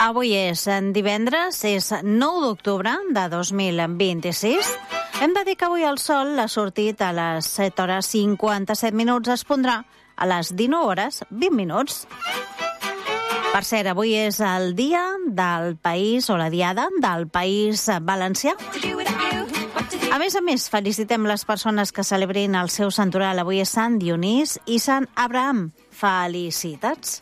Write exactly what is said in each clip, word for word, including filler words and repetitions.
Avui és divendres, és nou d'octubre de dos mil vint-i-sis. Hem de dir que avui el sol ha sortit a les set hores cinquanta-set minuts, es pondrà a les dinou hores vint minuts. Per cert, avui és el dia del país, o la diada del País Valencià. A més a més, felicitem les persones que celebrin el seu santoral. Avui és Sant Dionís i Sant Abraham. Felicitats!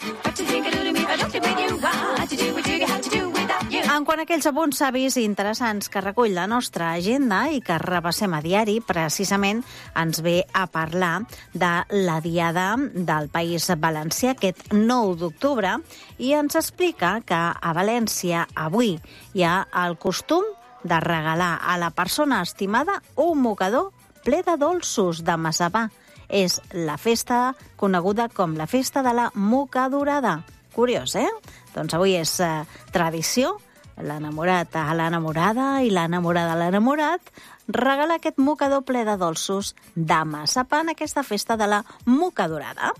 En quant a aquells apunts savis i interessants que recull la nostra agenda i que repassem a diari, precisament ens ve a parlar de la diada del País Valencià aquest nou d'octubre i ens explica que a València avui hi ha el costum de regalar a la persona estimada un mocador ple de dolços de massapà. És la festa coneguda com la festa de la mocadorada. Curiós, eh? Doncs avui és eh, tradició, l'enamorat a l'enamorada i l'enamorada a l'enamorat regala aquest mocador ple de dolços de massapà en aquesta festa de la mocadorada.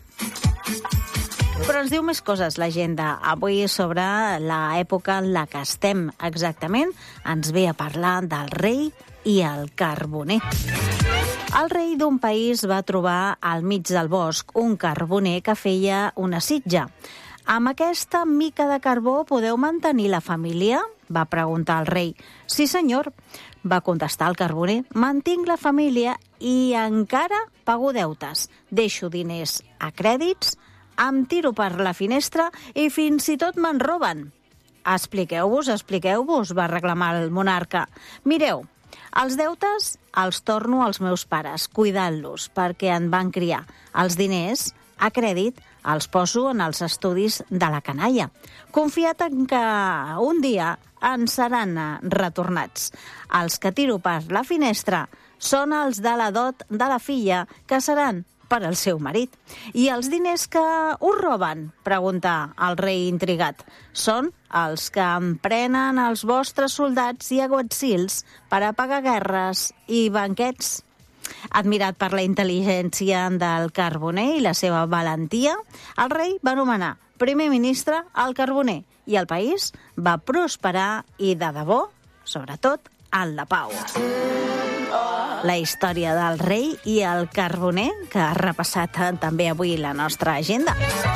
Però ens diu més coses l'agenda avui sobre l'època en la que estem exactament. Ens ve a parlar del rei i el carboner. El rei d'un país va trobar al mig del bosc un carboner que feia una sitja. Amb aquesta mica de carbó podeu mantenir la família? Va preguntar el rei. Sí, senyor, va contestar el carboner. Mantinc la família i encara pago deutes. Deixo diners a crèdits, em tiro per la finestra i fins i tot me'n roben. Expliqueu-vos, expliqueu-vos, va reclamar el monarca. Mireu, els deutes els torno als meus pares, cuidant-los, perquè en van criar. Els diners, a crèdit, els poso en els estudis de la canalla, confiat en que un dia ens seran retornats. Els que tiro per la finestra són els de la dot de la filla, que seran per al seu marit. I els diners que us roben? Pregunta el rei intrigat. Són els que emprenen els vostres soldats i aguatzils per a pagar guerres i banquets. Admirat per la intel·ligència del carboner i la seva valentia, el rei va nomenar primer ministre al carboner i el país va prosperar i de debò, sobretot, en la pau. La història del rei i el carboner, que ha repassat també avui la nostra agenda.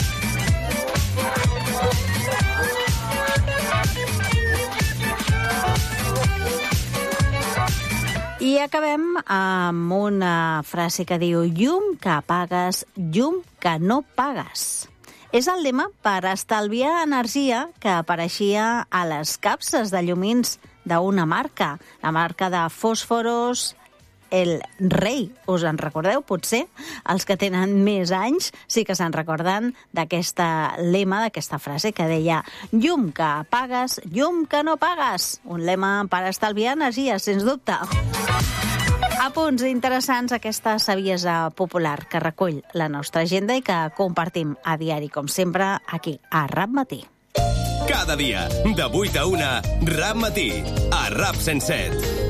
I acabem amb una frase que diu llum que apagues, llum que no pagues. És el lema per estalviar energia que apareixia a les capses de llumins d'una marca, la marca de fòsforos El Rei. Us en recordeu, potser? Els que tenen més anys sí que se'n recorden d'aquesta lema, d'aquesta frase que deia llum que apagues, llum que no pagues. Un lema per estalviar energia, sens dubte. Apunts interessants, aquesta saviesa popular que recull la nostra agenda i que compartim a diari, com sempre, aquí, a Rap Matí. Cada dia, de vuit a una, Rap Matí, a Rap cent set.